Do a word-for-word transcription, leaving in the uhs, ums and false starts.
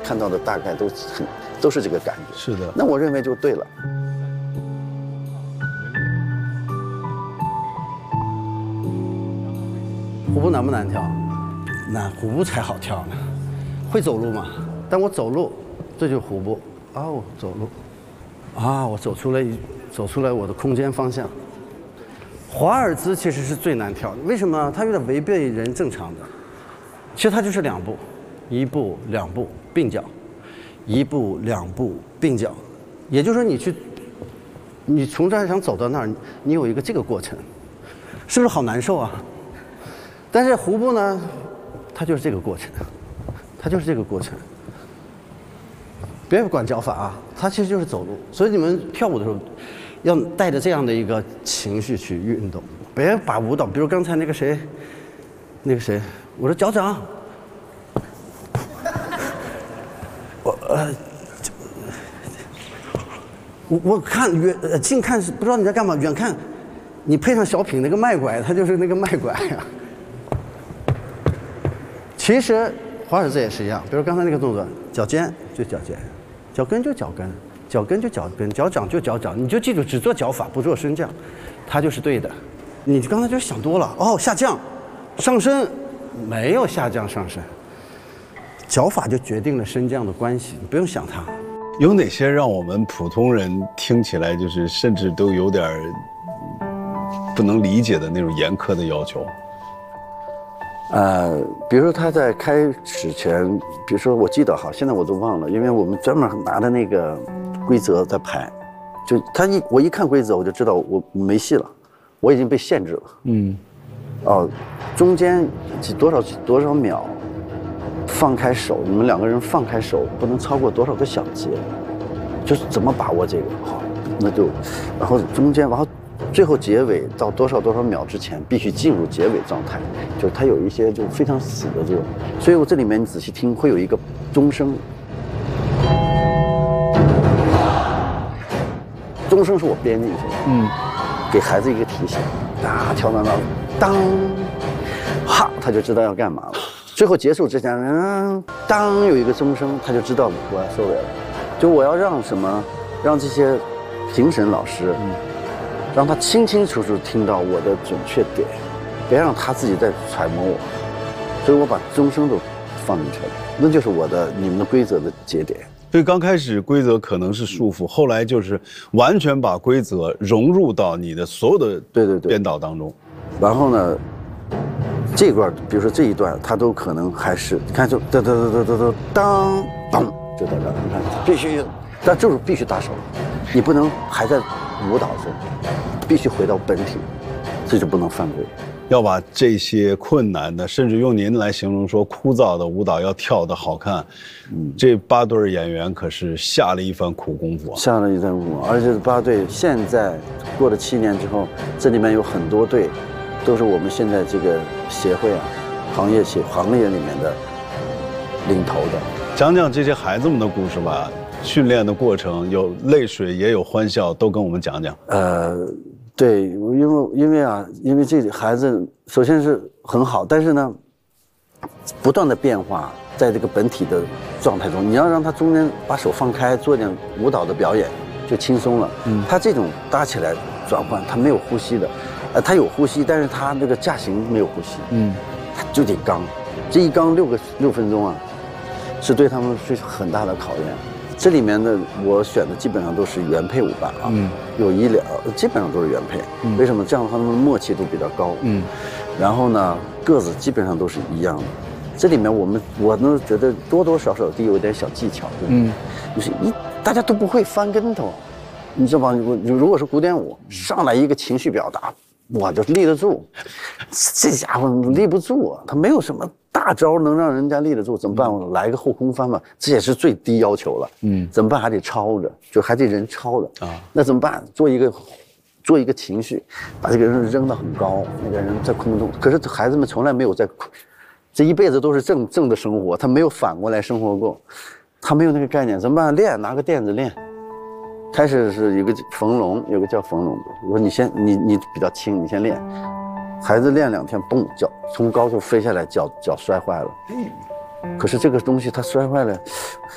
看到的大概都很都是这个感觉。 是的， 那我认为就对了。 虎步难不难跳？难，虎步才好跳呢。会走路吗？但我走路，这就是虎步。哦，走路，啊，我走出来，走出来我的空间方向。华尔兹其实是最难跳的，为什么？它有点违背人正常的。其实它就是两步，一步两步并脚，一步两步并脚。也就是说，你去，你从这儿想走到那儿，你有一个这个过程，是不是好难受啊？但是虎步呢，它就是这个过程，它就是这个过程。别管脚法啊，它其实就是走路。所以你们跳舞的时候，要带着这样的一个情绪去运动，别把舞蹈，比如刚才那个谁，那个谁，我说脚掌，我呃，我我看远呃近看是不知道你在干嘛，远看，你配上小品那个卖拐，它就是那个卖拐呀、啊。其实华尔兹也是一样，比如刚才那个动作，脚尖就脚尖，脚跟就脚跟，脚跟就脚跟，脚掌就脚掌，你就记住只做脚法不做升降，它就是对的。你刚才就想多了哦，下降、上升，没有下降上升，脚法就决定了升降的关系，你不用想它。 有哪些让我们普通人听起来就是甚至都有点不能理解的那种严苛的要求？ 呃，比如说他在开始前，比如说我记得好，现在我都忘了，因为我们专门拿的那个规则在排，就他一我一看规则我就知道我没戏了，我已经被限制了。嗯，哦，中间几多少多少秒放开手，你们两个人放开手不能超过多少个小节，就是怎么把握这个好，那就，然后中间然后。最后结尾到多少多少秒之前必须进入结尾状态，就是它有一些就非常死的这种，所以我这里面你仔细听会有一个钟声，钟声是我编进去的，嗯，给孩子一个提醒，啊，跳到那，当，哈，他就知道要干嘛了。最后结束之前，嗯，当有一个钟声，他就知道我要收尾了，就我要让什么，让这些评审老师。嗯，让他清清楚楚听到我的准确点，别让他自己在揣摩我，所以我把钟声都放进去了，那就是我的你们的规则的节点。 所以刚开始规则可能是束缚，后来就是完全把规则融入到你的所有的对对对编导当中。 然后呢，这一段比如说这一段，他都可能还是看就哒哒哒哒哒哒当当就到这儿，你看必须，但就是必须大手，你不能还在舞蹈中。必须回到本体，这就不能犯规。 要把这些困难的，甚至用您来形容说枯燥的舞蹈要跳得好看，嗯，这八对演员可是下了一番苦功夫啊！ 下了一番功夫，而且八队现在过了七年之后，这里面有很多队，都是我们现在这个协会啊，行业协行业里面的领头的。 讲讲这些孩子们的故事吧，训练的过程有泪水也有欢笑，都跟我们讲讲。 呃。对，因为因为啊，因为这孩子首先是很好，但是呢，不断的变化，在这个本体的状态中，你要让他中间把手放开，做点舞蹈的表演，就轻松了。嗯，他这种搭起来转换，他没有呼吸的，呃，他有呼吸，但是他那个架形没有呼吸。嗯，他就得刚，这一刚六个六分钟啊，是对他们是很大的考验。这里面的我选的基本上都是原配舞伴啊，嗯，有医疗基本上都是原配，嗯，为什么？这样的话他们默契度比较高，嗯，然后呢个子基本上都是一样的。这里面我们我呢觉得多多少少都有点小技巧，嗯，就是一大家都不会翻跟头，你知道吧？如果是古典舞，上来一个情绪表达，我就立得住，这家伙立不住啊，他没有什么。大招能让人家立得住怎么办？我来个后空翻吧，这也是最低要求了。嗯，怎么办？还得抄着，就还得人抄着啊。那怎么办？做一个，做一个情绪，把这个人扔到很高，那个人在空中。可是孩子们从来没有在，这一辈子都是正正的生活，他没有反过来生活过，他没有那个概念。怎么办？练，拿个垫子练。开始是有个冯龙，有个叫冯龙的，我说你先，你你比较轻，你先练。孩子练两天，嘣，脚从高处飞下来，脚脚摔坏了。可是这个东西它摔坏了，